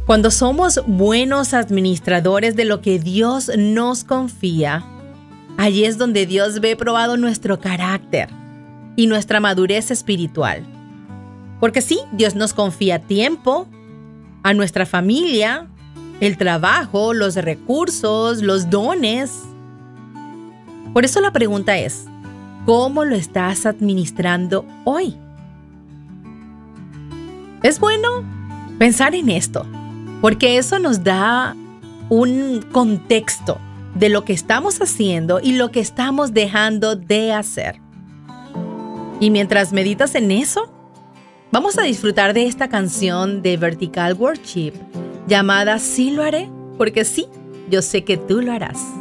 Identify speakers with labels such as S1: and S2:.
S1: Cuando somos buenos administradores de lo que Dios nos confía, allí es donde Dios ve probado nuestro carácter y nuestra madurez espiritual. Porque sí, Dios nos confía tiempo, a nuestra familia, el trabajo, los recursos, los dones. Por eso la pregunta es, ¿cómo lo estás administrando hoy? Es bueno pensar en esto, porque eso nos da un contexto de lo que estamos haciendo y lo que estamos dejando de hacer. Y mientras meditas en eso, vamos a disfrutar de esta canción de Vertical Worship llamada Sí lo haré, porque sí, yo sé que tú lo harás.